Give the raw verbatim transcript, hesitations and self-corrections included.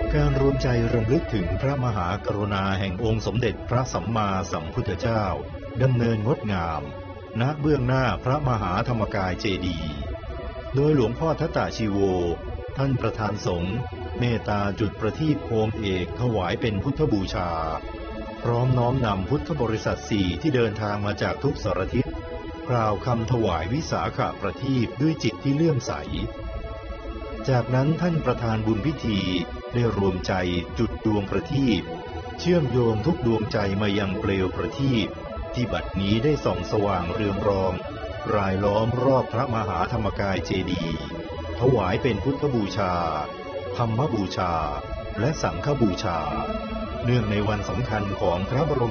การรวมใจรำลึกถึงพระมหากรุณาแห่งองค์สมเด็จพระสัมมาสัมพุทธเจ้าดำเนินงดงามณเบื้องหน้าพระมหาธรรมกายเจดีย์โดยหลวงพ่อทัตตาชีโวท่านประธานสงฆ์เมตตาจุดประทีปโคมเอกถวายเป็นพุทธบูชาพร้อมน้อมนำพุทธบริษัทสี่ที่เดินทางมาจากทุกสารทิศกล่าวคำถวายวิสาขประทีปด้วยจิตที่เลื่อมใสจากนั้นท่านประธานบุญพิธีได้รวมใจจุดดวงประทีปเชื่อมโยงทุกดวงใจมายังเปลวประทีปที่บัดนี้ได้ส่องสว่างเรืองรองรายล้อมรอบพระมหาธรรมกายเจดีย์ถวายเป็นพุทธบูชาธรรมบูชาและสังฆบูชาเนื่องในวันสำคัญของพระบรม